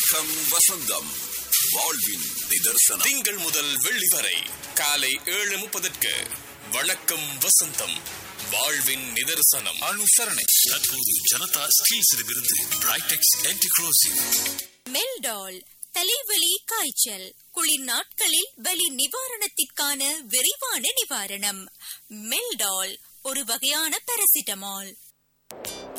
வணக்கம் வசந்தம் வாழ்வின் நிதர்சனம். திங்கள் முதல் வெள்ளி வரை காலை 7:30 வணக்கம் வசந்தம் வாழ்வின் நிதர்சனம். அனுசரணை. தற்போது ஜனதா ஸ்டீல்ஸிடமிருந்து பிரைடெக்ஸ் ஆன்டிக்ளோசிவ். மெல்டால் தலைவலி காய்ச்சல் குளிர் நாட்களில் வலி நிவாரணத்திற்கான விரைவான நிவாரணம். மெல்டால் ஒரு வகையான பாராசிட்டமால்.